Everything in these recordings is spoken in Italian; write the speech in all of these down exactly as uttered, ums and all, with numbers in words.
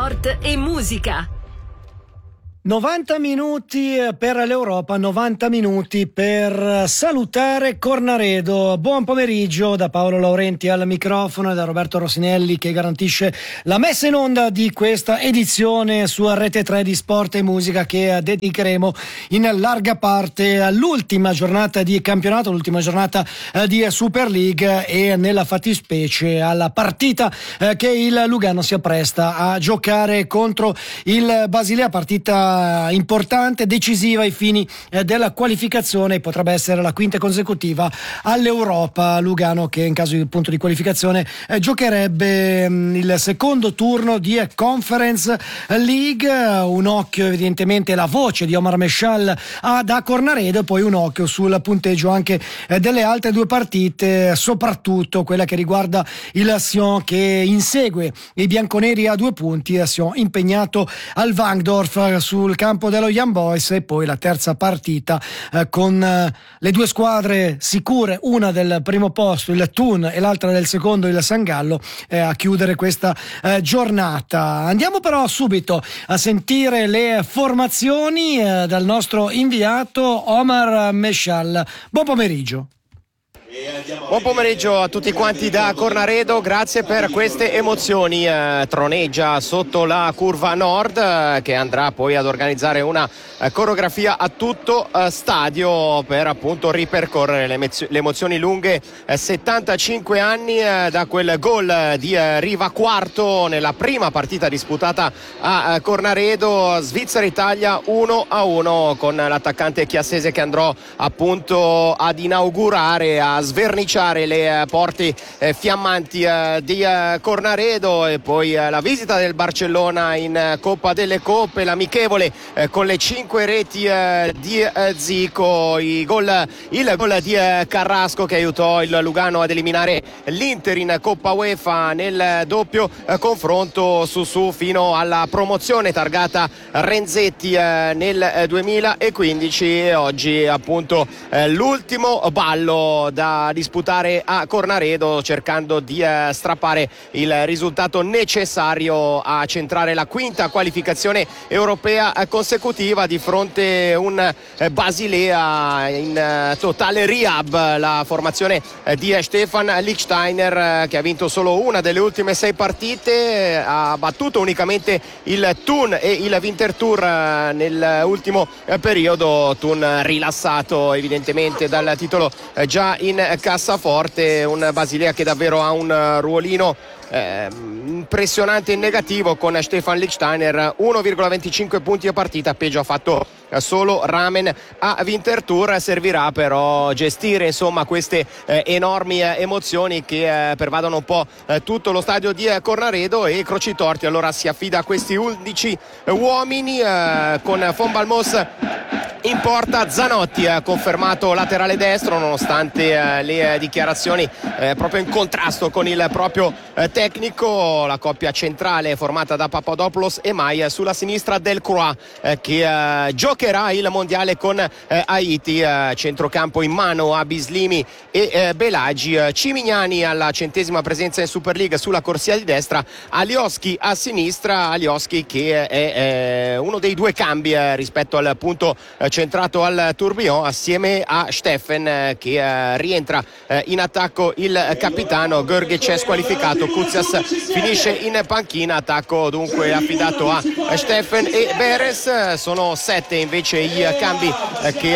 sport e musica. novanta minuti per l'Europa, novanta minuti per salutare Cornaredo. Buon pomeriggio da Paolo Laurenti al microfono e da Roberto Rossinelli che garantisce la messa in onda di questa edizione su Rete tre di Sport e Musica, che dedicheremo in larga parte all'ultima giornata di campionato, l'ultima giornata di Super League e nella fattispecie alla partita che il Lugano si appresta a giocare contro il Basilea, partita importante, decisiva ai fini eh, della qualificazione. Potrebbe essere la quinta consecutiva all'Europa. Lugano che in caso di punto di qualificazione eh, giocherebbe mh, il secondo turno di Conference League. Un occhio evidentemente la voce di Omar Meshal ad Cornaredo e poi un occhio sul punteggio anche eh, delle altre due partite, soprattutto quella che riguarda il Sion che insegue i bianconeri a due punti. Sion impegnato al Wankdorf sul campo dello Young Boys, e poi la terza partita eh, con eh, le due squadre sicure, una del primo posto il Thun e l'altra del secondo il San Gallo, eh, a chiudere questa eh, giornata. Andiamo però subito a sentire le formazioni eh, dal nostro inviato Omar Meshal. Buon pomeriggio. Buon pomeriggio a tutti quanti da Cornaredo, grazie per queste emozioni. Eh, troneggia sotto la curva nord eh, che andrà poi ad organizzare una eh, coreografia a tutto eh, stadio per appunto ripercorrere le, emozio- le emozioni lunghe eh, settantacinque anni eh, da quel gol di eh, Riva Quarto nella prima partita disputata a eh, Cornaredo. Svizzera-Italia uno a uno con l'attaccante chiassese che andrò appunto ad inaugurare, a sverniciare le eh, porte eh, fiammanti eh, di eh, Cornaredo, e poi eh, la visita del Barcellona in eh, Coppa delle Coppe, l'amichevole eh, con le cinque reti eh, di eh, Zico, i gol, il gol di eh, Carrasco che aiutò il Lugano ad eliminare l'Inter in Coppa UEFA nel doppio eh, confronto su su fino alla promozione targata Renzetti eh, nel eh, duemilaquindici, e oggi appunto eh, l'ultimo ballo da disputare a Cornaredo, cercando di eh, strappare il risultato necessario a centrare la quinta qualificazione europea eh, consecutiva di fronte a un eh, Basilea in eh, totale rehab. La formazione eh, di Stefan Lichtsteiner eh, che ha vinto solo una delle ultime sei partite, eh, ha battuto unicamente il Thun e il Winterthur eh, nell'ultimo eh, periodo. Thun rilassato evidentemente dal titolo eh, già in cassaforte, un Basilea che davvero ha un ruolino eh, impressionante in negativo, con Stefan Lichtsteiner uno virgola venticinque punti a partita, peggio ha fatto solo Ramen a Winterthur. Servirà però gestire insomma queste eh, enormi eh, emozioni che eh, pervadono un po' eh, tutto lo stadio di eh, Cornaredo, e Croci Torti allora si affida a questi undici uomini eh, con Von Balmos in porta. Zanotti ha confermato laterale destro nonostante eh, le eh, dichiarazioni eh, proprio in contrasto con il proprio eh, tecnico. La coppia centrale formata da Papadopoulos e Maia, sulla sinistra Delcroix eh, che eh, giocherà il mondiale con eh, Haiti. Eh, centrocampo in mano a Bislimi e eh, Belagi. eh, Cimignani alla centesima presenza in Super League sulla corsia di destra, Alioski a sinistra. Alioski che è eh, uno dei due cambi eh, rispetto al punto eh, centrato al tourbillon, assieme a Steffen eh, che eh, rientra eh, in attacco il capitano. Görgic è squalificato, Kuzias finisce in panchina, attacco dunque affidato a Steffen e Beres. Sono sette invece i cambi eh, che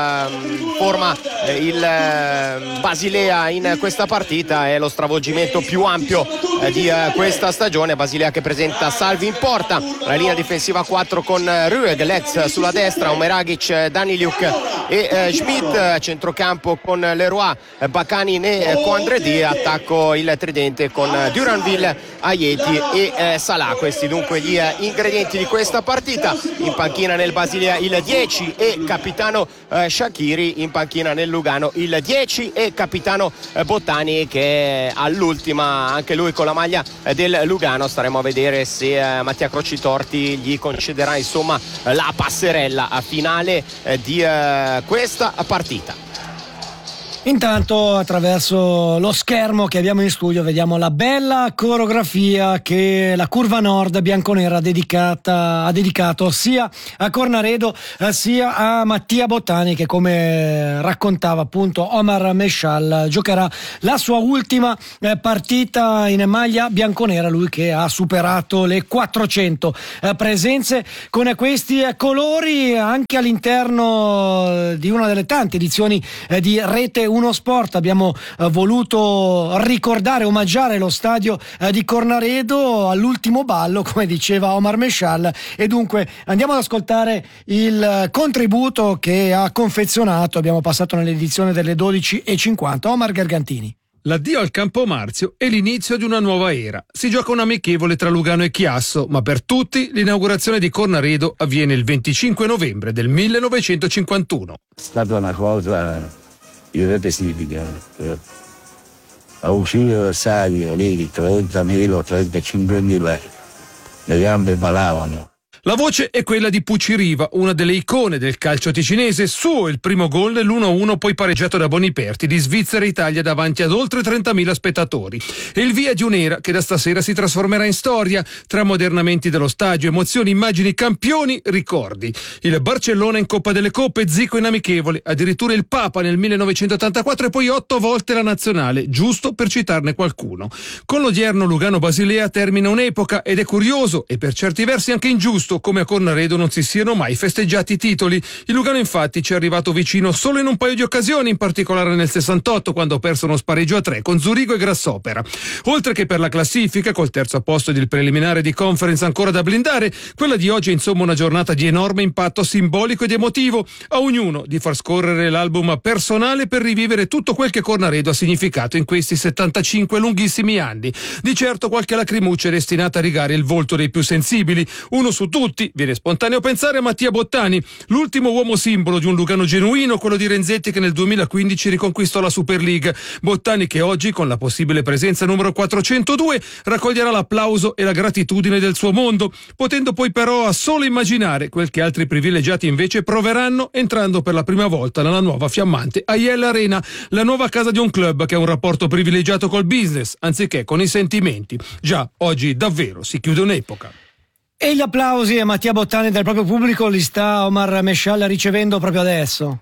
eh, forma eh, il eh, Basilea in questa partita. È lo stravolgimento più ampio eh, di eh, questa stagione. Basilea che presenta Salvi in porta, la linea difensiva quattro con Rueg, Letz sulla destra, Omeragic, Daniliuk e eh, Schmidt, centrocampo con Leroy, Bakanin e Coandredi, attacco il tridente con Duranville, Aieti e eh, Salah. Questi dunque gli eh, ingredienti di questa partita. In panchina nel Basilea il dieci e capitano eh, Shaqiri, in panchina nel Lugano il dieci e capitano eh, Bottani, che all'ultima anche lui con la maglia eh, del Lugano. Staremo a vedere se eh, Mattia Crocitorti gli concederà insomma la passerella a finale eh, di eh, questa partita. Intanto attraverso lo schermo che abbiamo in studio vediamo la bella coreografia che la Curva Nord bianconera ha, dedicata, ha dedicato sia a Cornaredo eh, sia a Mattia Bottani, che come raccontava appunto Omar Mescial giocherà la sua ultima eh, partita in maglia bianconera, lui che ha superato le quattrocento eh, presenze con questi eh, colori anche all'interno di una delle tante edizioni eh, di Rete Uno Sport. Abbiamo eh, voluto ricordare, omaggiare lo stadio eh, di Cornaredo all'ultimo ballo, come diceva Omar Mescial, e dunque andiamo ad ascoltare il eh, contributo che ha confezionato. Abbiamo passato nell'edizione delle dodici e cinquanta. Omar Gargantini. L'addio al Campo Marzio è l'inizio di una nuova era. Si gioca un amichevole tra Lugano e Chiasso, ma per tutti l'inaugurazione di Cornaredo avviene il venticinque novembre del millenovecentocinquantuno. È stata una cosa irreversibile. A uscire dal stadio lì trentamila, trentacinquemila, le gambe balavano. La voce è quella di Pucci Riva, una delle icone del calcio ticinese. Suo il primo gol nell'uno a uno, poi pareggiato da Boniperti, di Svizzera Italia davanti ad oltre trentamila spettatori. E il via di un'era che da stasera si trasformerà in storia, tra ammodernamenti dello stadio, emozioni, immagini, campioni, ricordi. Il Barcellona in Coppa delle Coppe, Zico in amichevole, addirittura il Papa nel millenovecentottantaquattro e poi otto volte la nazionale, giusto per citarne qualcuno. Con l'odierno Lugano Basilea termina un'epoca, ed è curioso e per certi versi anche ingiusto come a Cornaredo non si siano mai festeggiati i titoli. Il Lugano infatti ci è arrivato vicino solo in un paio di occasioni, in particolare nel sessantotto, quando ha perso uno spareggio a tre con Zurigo e Grassopera. Oltre che per la classifica, col terzo posto ed il preliminare di Conference ancora da blindare, quella di oggi è insomma una giornata di enorme impatto simbolico ed emotivo, a ognuno di far scorrere l'album personale per rivivere tutto quel che Cornaredo ha significato in questi settantacinque lunghissimi anni. Di certo qualche lacrimuccia è destinata a rigare il volto dei più sensibili. Uno su tutti viene spontaneo pensare a Mattia Bottani, l'ultimo uomo simbolo di un Lugano genuino, quello di Renzetti che nel duemilaquindici riconquistò la Super League. Bottani che oggi, con la possibile presenza numero quattrocentodue, raccoglierà l'applauso e la gratitudine del suo mondo, potendo poi però solo immaginare quel che altri privilegiati invece proveranno entrando per la prima volta nella nuova fiammante Aiel Arena, la nuova casa di un club che ha un rapporto privilegiato col business anziché con i sentimenti. Già, oggi davvero si chiude un'epoca. E gli applausi a Mattia Bottani del proprio pubblico li sta Omar Mescial ricevendo proprio adesso.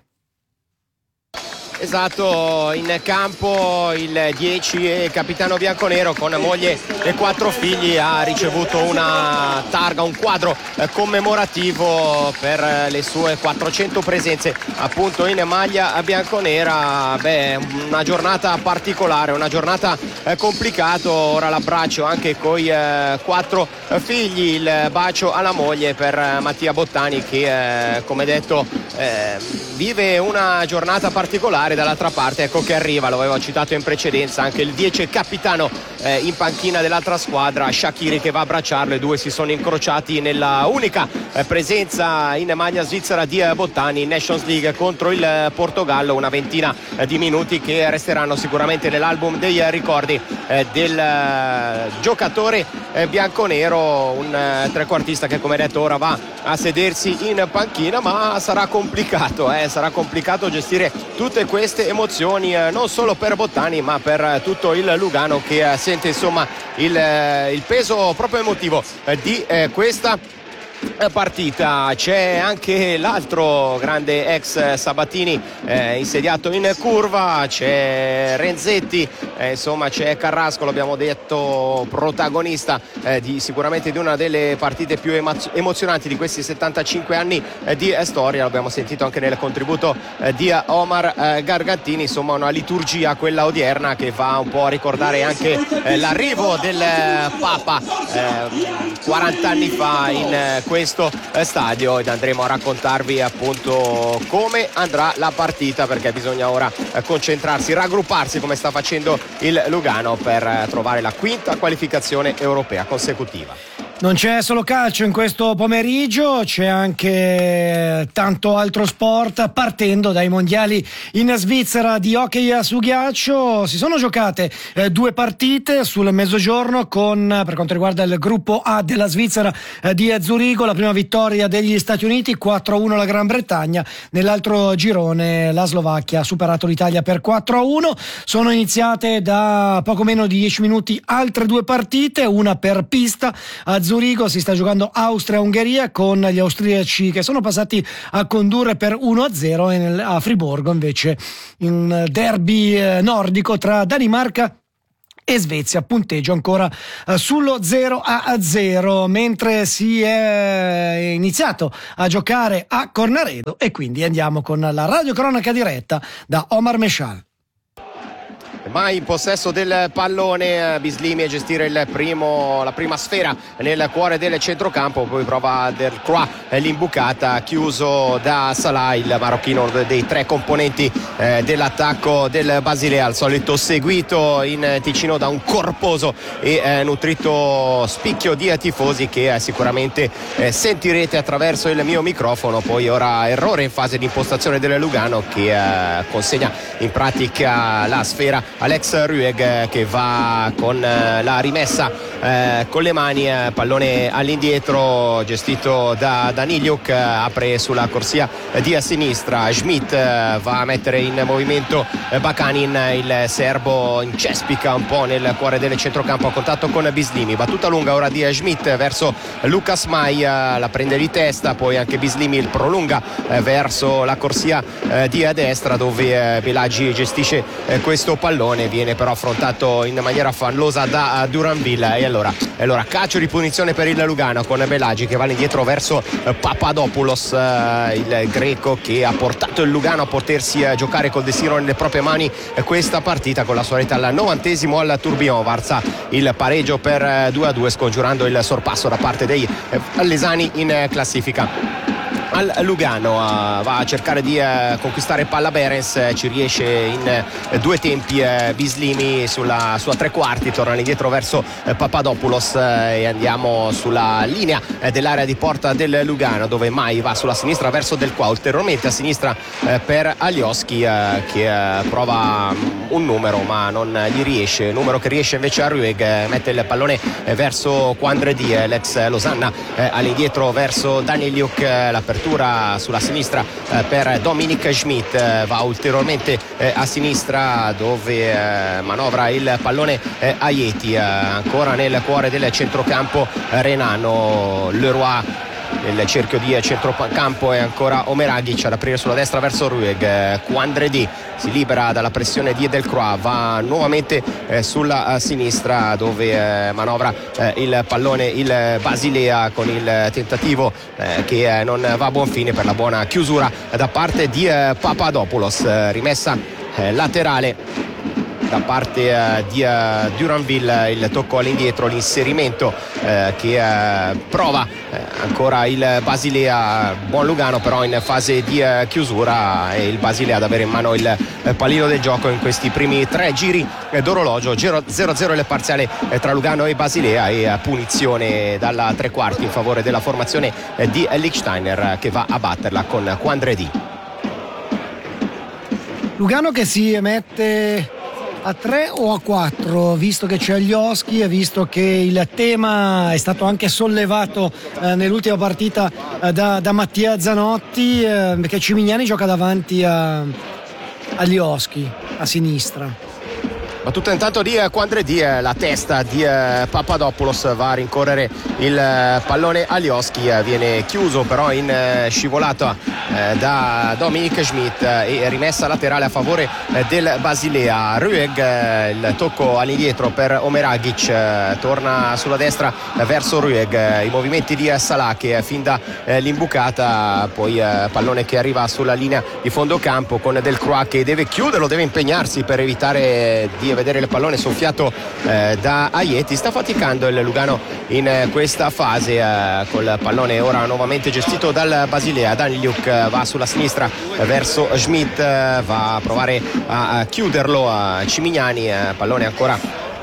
Esatto, in campo il dieci e capitano bianconero con moglie e quattro figli ha ricevuto una targa, un quadro commemorativo per le sue quattrocento presenze appunto in maglia bianconera. Beh, una giornata particolare, una giornata complicata. Ora l'abbraccio anche con i quattro figli, il bacio alla moglie per Mattia Bottani che come detto vive una giornata particolare. Dall'altra parte ecco che arriva, lo avevo citato in precedenza, anche il dieci capitano eh, in panchina dell'altra squadra, Shaqiri che va a abbracciarlo. I due si sono incrociati nella unica eh, presenza in maglia svizzera di eh, Bottani in Nations League contro il eh, Portogallo, una ventina eh, di minuti che resteranno sicuramente nell'album dei eh, ricordi eh, del eh, giocatore eh, bianconero, un eh, trequartista che come detto ora va a sedersi in panchina, ma sarà complicato, eh, sarà complicato gestire tutte queste emozioni eh, non solo per Bottani ma per eh, tutto il Lugano che eh, sente insomma il, eh, il peso proprio emotivo eh, di eh, questa partita. C'è anche l'altro grande ex Sabatini eh, insediato in curva, c'è Renzetti, eh, insomma c'è Carrasco, l'abbiamo detto, protagonista eh, di sicuramente di una delle partite più emo- emozionanti di questi settantacinque anni eh, di eh, storia. L'abbiamo sentito anche nel contributo eh, di Omar eh, Gargantini, insomma una liturgia quella odierna che va un po' a ricordare anche eh, l'arrivo del eh, Papa eh, quaranta anni fa in eh, questo stadio, ed andremo a raccontarvi appunto come andrà la partita, perché bisogna ora concentrarsi, raggrupparsi come sta facendo il Lugano per trovare la quinta qualificazione europea consecutiva. Non c'è solo calcio in questo pomeriggio, c'è anche tanto altro sport, partendo dai mondiali in Svizzera di hockey su ghiaccio. Si sono giocate eh, due partite sul mezzogiorno con, per quanto riguarda il gruppo A della Svizzera eh, di Zurigo, la prima vittoria degli Stati Uniti, quattro a uno la Gran Bretagna. Nell'altro girone la Slovacchia ha superato l'Italia per quattro a uno. Sono iniziate da poco meno di dieci minuti altre due partite, una per pista. A Zurigo si sta giocando Austria-Ungheria con gli austriaci che sono passati a condurre per uno a zero, e nel, a Friburgo invece un derby eh, nordico tra Danimarca e Svezia, punteggio ancora uh, sullo zero a zero, mentre si è iniziato a giocare a Cornaredo, e quindi andiamo con la radiocronaca diretta da Omar Meshal. Mai in possesso del pallone Bislimi a gestire il primo, la prima sfera nel cuore del centrocampo, poi prova Delcroix l'imbucata, chiuso da Salah, il marocchino, dei tre componenti eh, dell'attacco del Basilea, al solito seguito in Ticino da un corposo e eh, nutrito spicchio di tifosi che eh, sicuramente eh, sentirete attraverso il mio microfono. Poi ora errore in fase di impostazione del Lugano, che eh, consegna in pratica la sfera Alex Rueg, che va con la rimessa eh, con le mani, eh, pallone all'indietro gestito da Daniliuk, eh, apre sulla corsia di a sinistra, Schmidt eh, va a mettere in movimento eh, Bakanin, il serbo incespica un po' nel cuore del centrocampo a contatto con Bislimi, battuta lunga ora di Schmidt verso Lucas Maia, la prende di testa, poi anche Bislimi il prolunga eh, verso la corsia eh, di a destra, dove eh, Belagi gestisce eh, questo pallone, viene però affrontato in maniera fallosa da Duranville, e allora, e allora calcio di punizione per il Lugano con Belagi che va indietro verso Papadopoulos, eh, il greco che ha portato il Lugano a potersi eh, giocare col destino nelle proprie mani eh, questa partita, con la sua rete al novantesimo al Tourbillon, varza il pareggio per eh, due a due, scongiurando il sorpasso da parte dei eh, allesani in eh, classifica. Al Lugano uh, va a cercare di uh, conquistare palla Berens, uh, ci riesce in uh, due tempi uh, Bislimi sulla sua tre quarti, torna indietro verso uh, Papadopoulos uh, e andiamo sulla linea uh, dell'area di porta del Lugano, dove Mai va sulla sinistra verso Del Qua, ulteriormente a sinistra uh, per Alioski, uh, che uh, prova um, un numero ma non gli riesce, numero che riesce invece a Rueg, uh, mette il pallone uh, verso Quandredi, uh, l'ex Losanna, uh, all'indietro verso Daniliuk, uh, l'apertura sulla sinistra eh, per Dominic Schmidt, eh, va ulteriormente eh, a sinistra, dove eh, manovra il pallone eh, Aieti, eh, ancora nel cuore del centrocampo eh, renano. Leroy nel cerchio di centrocampo e ancora Omeragic ad aprire sulla destra verso Rueg, Quandredi si libera dalla pressione di Delcroix, va nuovamente eh, sulla sinistra, dove eh, manovra eh, il pallone il Basilea, con il tentativo eh, che eh, non va a buon fine per la buona chiusura da parte di eh, Papadopoulos, eh, rimessa eh, laterale da parte uh, di uh, Duranville, il tocco all'indietro, l'inserimento uh, che uh, prova uh, ancora il Basilea, buon Lugano però in fase di uh, chiusura, e il Basilea ad avere in mano il uh, pallino del gioco in questi primi tre giri uh, d'orologio. zero a zero il parziale uh, tra Lugano e Basilea, e uh, punizione dalla tre quarti in favore della formazione uh, di Lichtsteiner, uh, che va a batterla con Quandredi. Lugano che si mette a tre o a quattro, visto che c'è Alioski e visto che il tema è stato anche sollevato eh, nell'ultima partita eh, da, da Mattia Zanotti, eh, perché Cimignani gioca davanti a Alioski a sinistra. Battuta intanto di Quandredi, la testa di Papadopoulos va a rincorrere il pallone Alioski, viene chiuso però in scivolata da Dominic Schmidt e rimessa laterale a favore del Basilea. Rueg, il tocco all'indietro per Omeragic, torna sulla destra verso Rueg, i movimenti di Salah che fin da l'imbucata, poi pallone che arriva sulla linea di fondo campo con Delcroix che deve chiuderlo, deve impegnarsi per evitare di vedere il pallone soffiato eh, da Aieti. Sta faticando il Lugano in eh, questa fase, eh, col pallone ora nuovamente gestito dal Basilea. Daniliuk eh, va sulla sinistra eh, verso Schmidt, eh, va a provare a, a chiuderlo a Cimignani, eh, pallone ancora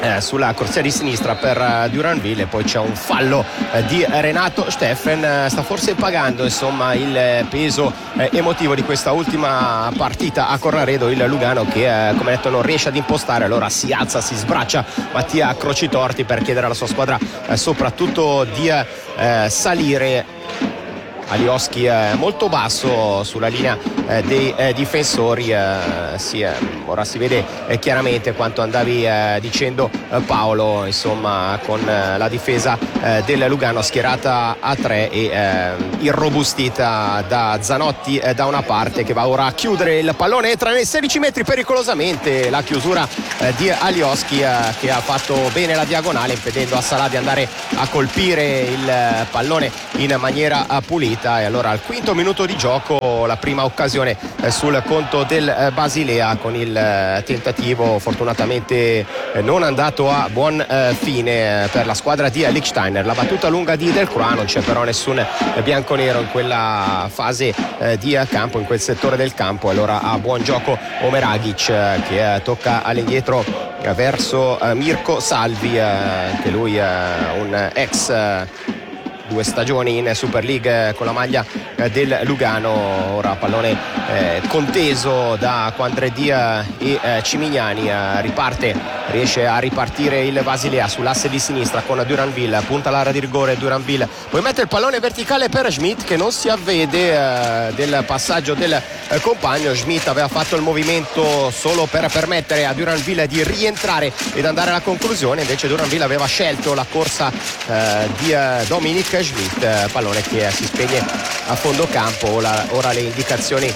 Eh, sulla corsia di sinistra per uh, Duranville, e poi c'è un fallo uh, di Renato Steffen. Uh, sta forse pagando insomma il uh, peso uh, emotivo di questa ultima partita a Cornaredo il Lugano, che uh, come detto non riesce ad impostare, allora si alza, si sbraccia Mattia Crocitorti per chiedere alla sua squadra uh, soprattutto di uh, salire. Alioschi è molto basso sulla linea eh, dei eh, difensori, eh, sì, eh, ora si vede eh, chiaramente quanto andavi eh, dicendo eh, Paolo, insomma con eh, la difesa eh, del Lugano schierata a tre e eh, irrobustita da Zanotti eh, da una parte, che va ora a chiudere il pallone, entra nei sedici metri pericolosamente, la chiusura eh, di Alioschi eh, che ha fatto bene la diagonale impedendo a Salah di andare a colpire il eh, pallone in maniera eh, pulita. E allora al quinto minuto di gioco la prima occasione eh, sul conto del eh, Basilea, con il eh, tentativo fortunatamente eh, non andato a buon eh, fine eh, per la squadra di Lichtsteiner. La battuta lunga di Delcroix, non c'è però nessun eh, bianconero in quella fase eh, di eh, campo, in quel settore del campo. Allora a buon gioco Omeragic eh, che eh, tocca all'indietro eh, verso eh, Mirko Salvi, eh, che lui è eh, un ex eh, due stagioni in Super League con la maglia del Lugano. Ora pallone eh, conteso da Quandredia e eh, Cimignani, eh, riparte, riesce a ripartire il Basilea sull'asse di sinistra con Duranville, punta l'area di rigore Duranville, poi mette il pallone verticale per Schmidt che non si avvede eh, del passaggio del eh, compagno. Schmidt aveva fatto il movimento solo per permettere a Duranville di rientrare ed andare alla conclusione, invece Duranville aveva scelto la corsa eh, di eh, Dominic Schmidt, pallone che si spegne a fondo campo. Ora, ora le indicazioni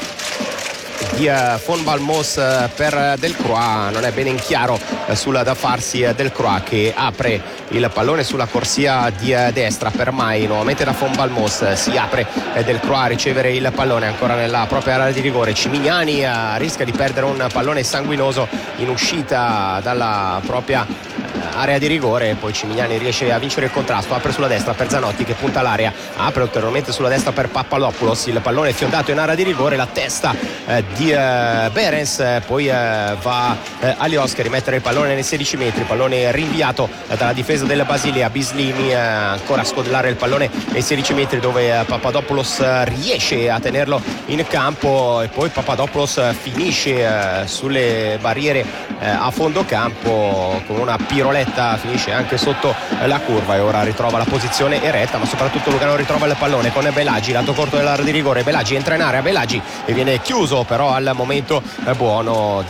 di Von Balmos per Delcroix, non è bene in chiaro sulla da farsi Delcroix, che apre il pallone sulla corsia di destra per Mai, nuovamente da Von Balmos, si apre Delcroix a ricevere il pallone ancora nella propria area di rigore. Cimignani rischia di perdere un pallone sanguinoso in uscita dalla propria area di rigore, poi Cimignani riesce a vincere il contrasto, apre sulla destra per Zanotti che punta l'area, apre ulteriormente sulla destra per Papadopoulos, il pallone fiondato in area di rigore, la testa eh, di eh, Berens, eh, poi eh, va eh, Alioschi a rimettere il pallone nei sedici metri, pallone rinviato eh, dalla difesa del Basilea. Bislimi eh, ancora a scodellare il pallone nei sedici metri, dove eh, Papadopoulos eh, riesce a tenerlo in campo, e poi Papadopoulos eh, finisce eh, sulle barriere eh, a fondo campo con una piroletta, finisce anche sotto la curva e ora ritrova la posizione eretta, ma soprattutto Lugano ritrova il pallone con Belagi, lato corto dell'area di rigore. Belagi entra in area, Belagi e viene chiuso però al momento buono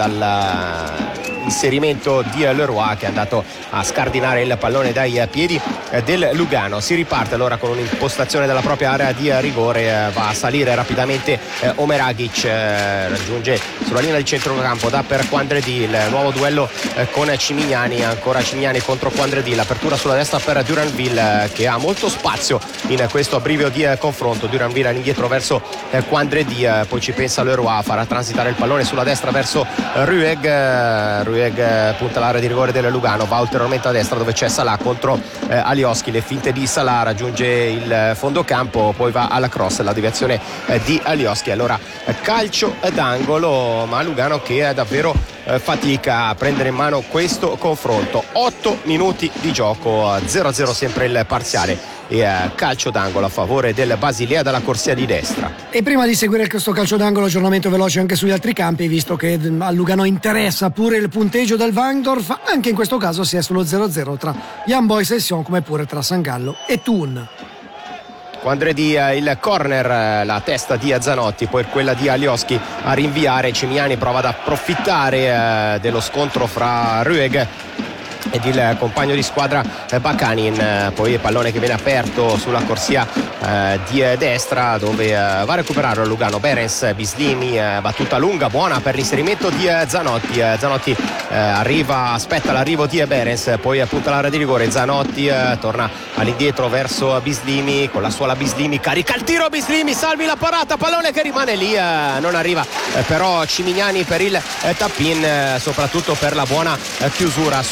dall'inserimento di Leroy, che è andato a scardinare il pallone dai piedi del Lugano. Si riparte allora con un'impostazione della propria area di rigore, va a salire rapidamente Omeragic, raggiunge sulla linea di centrocampo, dà per Quandredi, il nuovo duello con Cimignani, ancora Cimignani contro Quandredi, l'apertura sulla destra per Duranville che ha molto spazio in questo abbrivio di confronto. Duranville all'indietro verso Quandredi, poi ci pensa Leroy, farà transitare il pallone sulla destra verso Rueg, Rueg punta l'area di rigore del Lugano, va ulteriormente a destra dove c'è Salah contro eh, Alioschi, le finte di Salah, raggiunge il fondo campo, poi va alla cross, la deviazione eh, di Alioschi. Allora calcio d'angolo, ma Lugano che è davvero eh, fatica a prendere in mano questo confronto. Otto minuti di gioco, zero a zero sempre il parziale, e eh, calcio d'angolo a favore del Basilea dalla corsia di destra. E prima di seguire questo calcio d'angolo, aggiornamento veloce anche sugli altri campi, visto che a Lugano interessa pure il punteggio del Wangdorf, anche in questo caso si è sullo zero a zero tra Young Boys e Sion, come pure tra San Gallo e Thun. Quandredi il corner, la testa di Zanotti, poi quella di Alioschi a rinviare. Cimignani prova ad approfittare eh, dello scontro fra Rueg ed il compagno di squadra Bakanin, poi il pallone che viene aperto sulla corsia eh, di destra, dove eh, va a recuperare Lugano. Berens, Bislimi, eh, battuta lunga buona per l'inserimento di eh, Zanotti, eh, Zanotti eh, arriva, aspetta l'arrivo di Berens, poi punta l'area di rigore. Zanotti eh, torna all'indietro verso Bislimi, con la suola Bislimi carica il tiro, Bislimi, salvi la parata, pallone che rimane lì, eh, non arriva eh, però Cimignani per il eh, tap-in, eh, soprattutto per la buona eh, chiusura sulla linea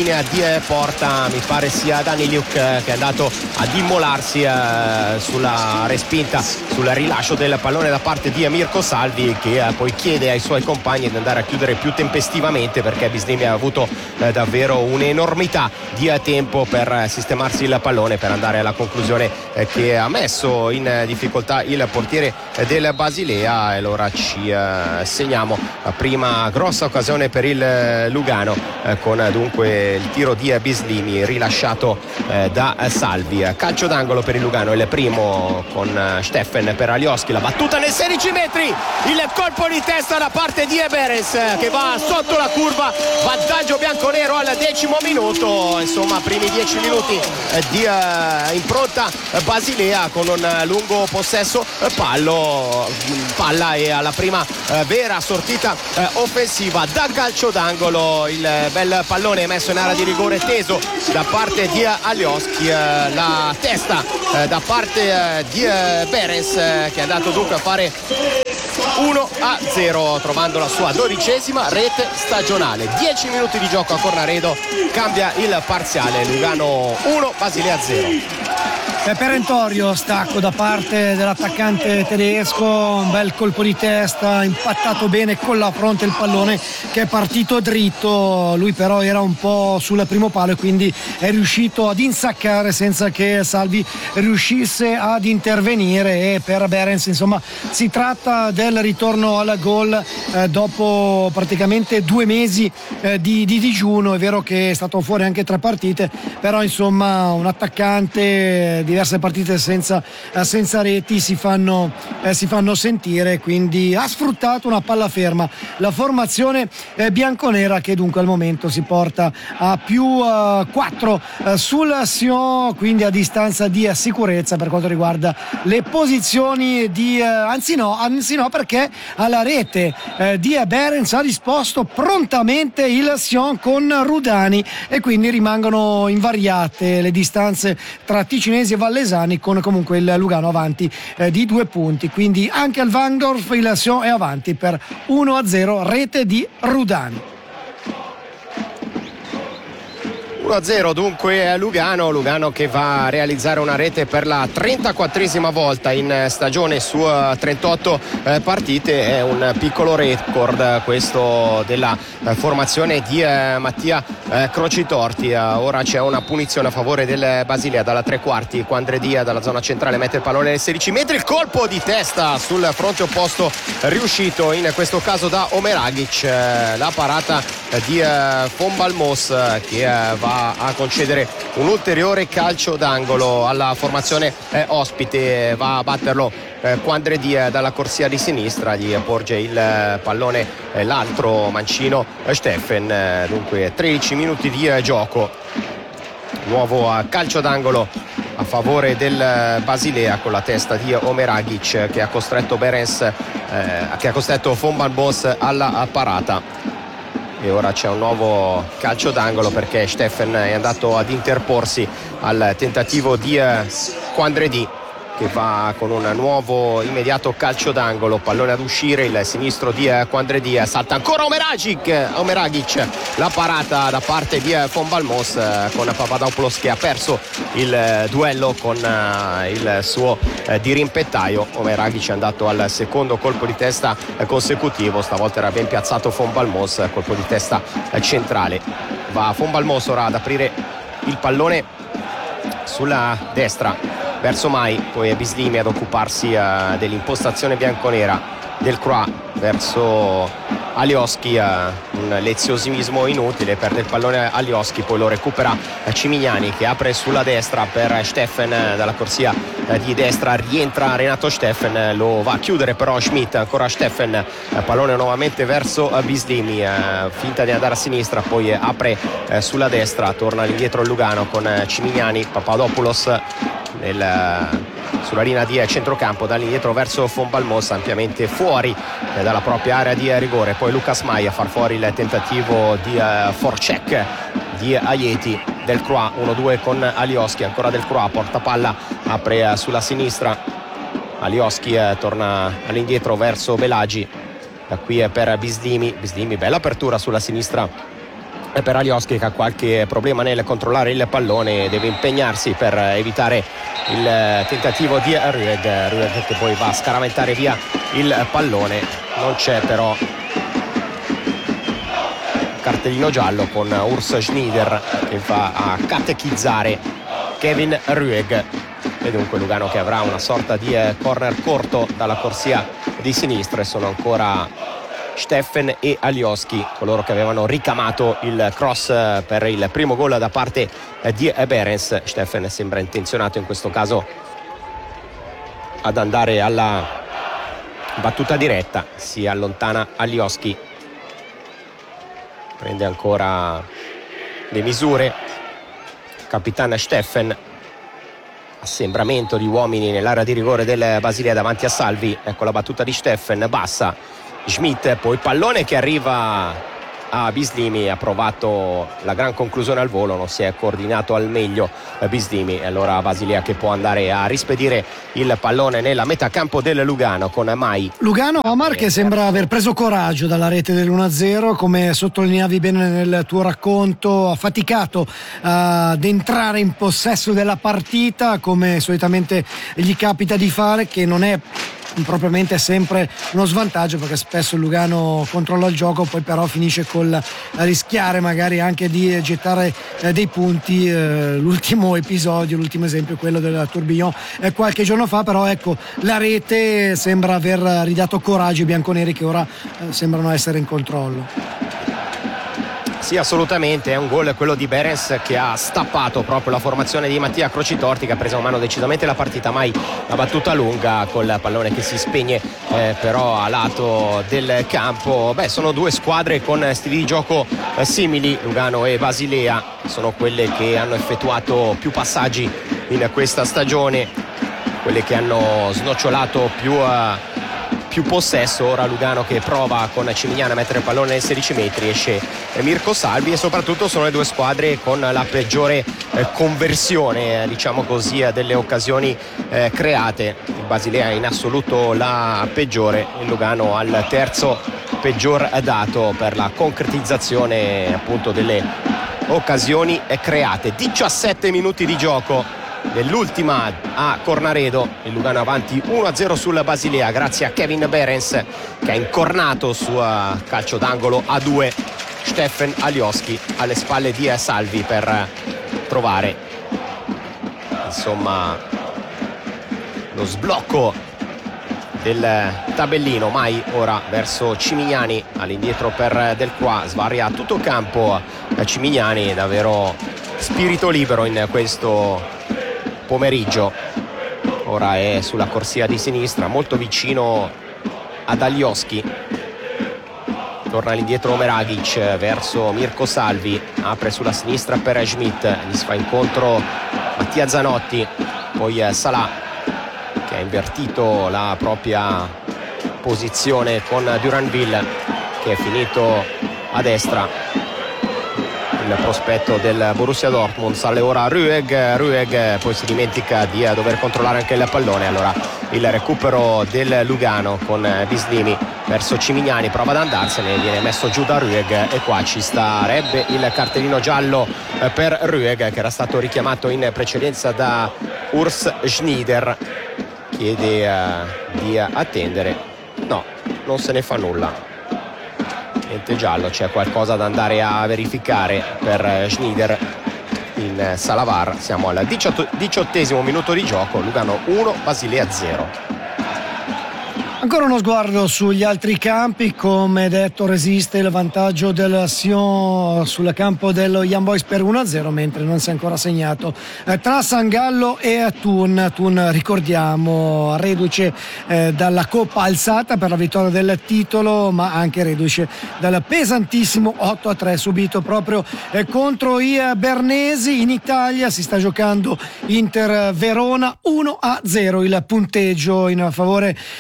linea di porta, mi pare sia Daniliuk che è andato ad immolarsi eh, sulla respinta, sul rilascio del pallone da parte di Mirko Salvi, che eh, poi chiede ai suoi compagni di andare a chiudere più tempestivamente, perché Bislimi ha avuto eh, davvero un'enormità di eh, tempo per eh, sistemarsi il pallone, per andare alla conclusione eh, che ha messo in eh, difficoltà il portiere eh, del Basilea. E allora ci eh, segniamo la prima grossa occasione per il eh, Lugano, eh, con eh, dunque il tiro di eh, Bislimi rilasciato eh, da eh, Salvi. Calcio d'angolo per il Lugano, il primo con uh, Steffen per Alioski, la battuta nel sedici metri, il colpo di testa da parte di Berens che va sotto la curva, vantaggio bianconero al decimo minuto. Insomma, primi dieci minuti eh, di uh, impronta eh, Basilea, con un uh, lungo possesso eh, pallo, palla, e alla prima eh, vera sortita eh, offensiva da calcio d'angolo il eh, bel pallone messo in area di rigore teso da parte di uh, Alioski, eh, la testa eh, da parte eh, di eh, Berens, eh, che è andato dunque a fare uno a zero, trovando la sua dodicesima rete stagionale. dieci minuti di gioco a Cornaredo, cambia il parziale, Lugano uno, Basilea zero. È perentorio stacco da parte dell'attaccante tedesco, un bel colpo di testa, impattato bene con la fronte il pallone che è partito dritto, lui però era un po' sul primo palo e quindi è riuscito ad insaccare senza che Salvi riuscisse ad intervenire. E per Berens insomma si tratta del ritorno al gol eh, dopo praticamente due mesi eh, di, di digiuno. È vero che è stato fuori anche tre partite, però insomma un attaccante, diverse partite senza, senza reti si fanno, eh, si fanno sentire, quindi ha sfruttato una palla ferma la formazione eh, bianconera, che dunque al momento si porta a più eh, quattro eh, sul Sion, quindi a distanza di eh, sicurezza per quanto riguarda le posizioni di eh, anzi no, anzi no perché alla rete eh, di Berens ha disposto prontamente il Sion con Rudani, e quindi rimangono invariate le distanze tra ticinesi e vallesani, con comunque il Lugano avanti eh, di due punti. Quindi anche al Wangdorf il Sion è avanti per uno a zero, rete di Rudani. uno a zero dunque Lugano, Lugano che va a realizzare una rete per la trentaquattresima volta in stagione su trentotto eh, partite. È un piccolo record questo della eh, formazione di eh, Mattia eh, Crocitorti. Eh, ora c'è una punizione a favore del Basilea dalla tre quarti, Quandredia dalla zona centrale mette il pallone nei sedici metri, il colpo di testa sul fronte opposto riuscito in questo caso da Omeragic, eh, la parata eh, di eh, Von Balmos eh, che eh, va a concedere un ulteriore calcio d'angolo alla formazione eh, ospite. Va a batterlo eh, Quandredia dalla corsia di sinistra, gli porge il eh, pallone eh, l'altro mancino eh, Steffen. Eh, dunque tredici minuti di eh, gioco, nuovo eh, calcio d'angolo a favore del Basilea, con la testa di Omeragic che ha costretto Berens eh, che ha costretto Von Balmos alla parata. E ora c'è un nuovo calcio d'angolo perché Steffen è andato ad interporsi al tentativo di Quandredi, che va con un nuovo immediato calcio d'angolo, pallone ad uscire, il sinistro di Quandredi, salta ancora Omeragic, Omeragic, la parata da parte di Von Balmos con Papadopoulos che ha perso il duello con il suo dirimpettaio. Omeragic è andato al secondo colpo di testa consecutivo, stavolta era ben piazzato Von Balmos, colpo di testa centrale. Va Von Balmos ora ad aprire il pallone sulla destra verso Mai, poi è Bislimi ad occuparsi uh, dell'impostazione bianconera, del Croix verso Alioski, uh, un leziosismo inutile, perde il pallone Alioski, poi lo recupera uh, Cimignani che apre sulla destra per Steffen, uh, dalla corsia uh, di destra rientra Renato Steffen, uh, lo va a chiudere però Schmidt, ancora Steffen, uh, pallone nuovamente verso uh, Bislimi, uh, finta di andare a sinistra, poi uh, apre uh, sulla destra, torna all'indietro il Lugano con uh, Cimignani, Papadopoulos nel, sulla linea di centrocampo, dall'indietro verso Von Balmos, ampiamente fuori eh, dalla propria area di rigore, poi Lucas Mai a far fuori il tentativo di uh, Forcek di Aieti, del Croix uno due con Alioski, ancora del Croix, porta palla, apre uh, sulla sinistra, Alioski uh, torna all'indietro verso Belagi, da qui è per Bislimi, Bislimi bella apertura sulla sinistra per Alioski, che ha qualche problema nel controllare il pallone, deve impegnarsi per evitare il tentativo di Rueg. Rueg che poi va a scaraventare via il pallone, non c'è però cartellino giallo con Urs Schneider che va a catechizzare Kevin Rueg, e dunque Lugano che avrà una sorta di corner corto dalla corsia di sinistra, e sono ancora Steffen e Alioski coloro che avevano ricamato il cross per il primo gol da parte di Behrens. Steffen sembra intenzionato in questo caso ad andare alla battuta diretta, si allontana Alioski, prende ancora le misure capitano Steffen, assembramento di uomini nell'area di rigore del Basilea davanti a Salvi. Ecco la battuta di Steffen, bassa Schmidt, poi pallone che arriva a Bislimi, ha provato la gran conclusione al volo, non si è coordinato al meglio Bislimi, e allora Basilea che può andare a rispedire il pallone nella metà campo del Lugano con Mai. Lugano, Omar, che sembra aver preso coraggio dalla rete dell'uno a zero, come sottolineavi bene nel tuo racconto, ha faticato ad entrare in possesso della partita come solitamente gli capita di fare, che non è propriamente sempre uno svantaggio, perché spesso il Lugano controlla il gioco, poi però finisce col rischiare magari anche di gettare eh, dei punti. Eh, l'ultimo episodio, l'ultimo esempio è quello del Tourbillon eh, qualche giorno fa, però ecco la rete sembra aver ridato coraggio ai bianconeri, che ora eh, sembrano essere in controllo. Sì, assolutamente, è un gol quello di Behrens che ha stappato proprio la formazione di Mattia Crocitorti, che ha preso in mano decisamente la partita. Mai la battuta lunga col pallone che si spegne eh, però a lato del campo. Beh, sono due squadre con stili di gioco eh, simili, Lugano e Basilea, sono quelle che hanno effettuato più passaggi in questa stagione, quelle che hanno snocciolato più uh, più possesso. Ora Lugano che prova con Cimignano a mettere il pallone nei sedici metri, esce Mirko Salvi, e soprattutto sono le due squadre con la peggiore eh, conversione, eh, diciamo così, delle occasioni eh, create. Il Basilea in assoluto la peggiore, il Lugano al terzo peggior dato per la concretizzazione appunto delle occasioni eh, create. diciassette minuti di gioco nell'ultima a Cornaredo, il Lugano avanti uno a zero sul Basilea grazie a Kevin Behrens che ha incornato su calcio d'angolo a due Steffen Alioski alle spalle di Salvi per trovare insomma lo sblocco del tabellino. Mai ora verso Cimignani, all'indietro per Del Qua, svaria tutto il campo Cimignani, davvero spirito libero in questo pomeriggio. Ora è sulla corsia di sinistra, molto vicino ad Alioski, torna all'indietro Meragic verso Mirko Salvi, apre sulla sinistra per Schmidt, gli si fa incontro Mattia Zanotti, poi Salah che ha invertito la propria posizione con Duranville che è finito a destra. Il prospetto del Borussia Dortmund, sale ora Rueg, Rueg poi si dimentica di dover controllare anche il pallone, allora il recupero del Lugano con Bislimi verso Cimignani, prova ad andarsene, viene messo giù da Rueg e qua ci starebbe il cartellino giallo per Rueg che era stato richiamato in precedenza da Urs Schneider, chiede uh, di attendere, no, non se ne fa nulla. Niente giallo, c'è qualcosa da andare a verificare per Schneider in sala V A R. Siamo al diciottesimo minuto di gioco, Lugano uno, Basilea zero. Ancora uno sguardo sugli altri campi, come detto resiste il vantaggio del Sion sul campo dello Young Boys per uno a zero, mentre non si è ancora segnato eh, tra San Gallo e Thun. Thun, ricordiamo, reduce eh, dalla coppa alzata per la vittoria del titolo, ma anche reduce dal pesantissimo otto a tre subito proprio eh, contro i bernesi. In Italia si sta giocando Inter Verona uno a zero, il punteggio in favore eh, del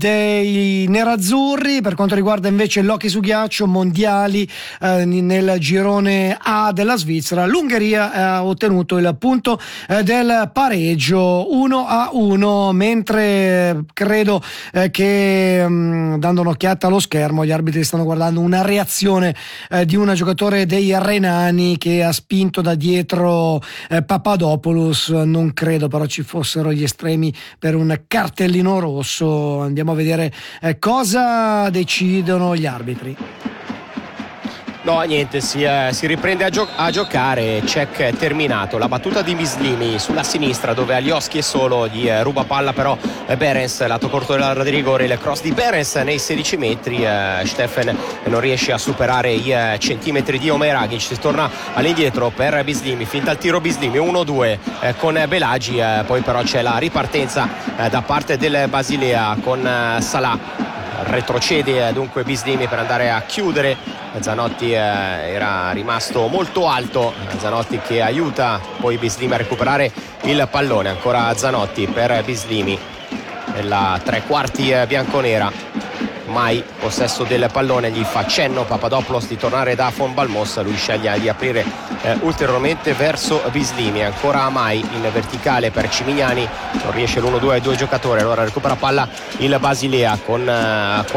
dei nerazzurri. Per quanto riguarda invece l'hockey su ghiaccio, mondiali eh, nel girone A della Svizzera, l'Ungheria ha ottenuto il punto eh, del pareggio uno a uno, mentre credo eh, che mh, dando un'occhiata allo schermo gli arbitri stanno guardando una reazione eh, di un giocatore dei renani che ha spinto da dietro eh, Papadopoulos. Non credo però ci fossero gli estremi per un cartellino rosso. Andiamo a vedere eh, cosa decidono gli arbitri. No, niente, si, eh, si riprende a, gio- a giocare. Check terminato. La battuta di Bislimi sulla sinistra, dove Alioski è solo, gli eh, ruba palla però eh, Berens, lato corto dell'area di rigore, il cross di Berens nei sedici metri. eh, Steffen non riesce a superare i eh, centimetri di Omer Agic. Si torna all'indietro per Bislimi, finta il tiro Bislimi, uno due eh, con Belagi. eh, poi però c'è la ripartenza eh, da parte del Basilea con eh, Salah. Retrocede dunque Bislimi per andare a chiudere. Zanotti eh, era rimasto molto alto, Zanotti che aiuta poi Bislimi a recuperare il pallone. Ancora Zanotti per Bislimi nella tre quarti eh, bianconera. Mai possesso del pallone, gli fa cenno Papadopoulos di tornare da Von Balmos. Lui sceglie di aprire eh, ulteriormente verso Bislimi. Ancora Mai in verticale per Cimignani, non riesce l'uno due ai due giocatori, allora recupera palla il Basilea con eh,